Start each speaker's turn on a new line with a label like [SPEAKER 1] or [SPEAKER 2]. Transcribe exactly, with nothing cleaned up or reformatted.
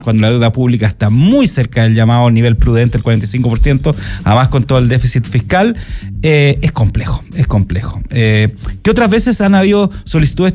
[SPEAKER 1] cuando la deuda pública está muy cerca del llamado nivel prudente, el cuarenta y cinco por ciento, además con todo el déficit fiscal, eh, es complejo, es complejo. Eh, ¿Qué otras veces han habido solicitudes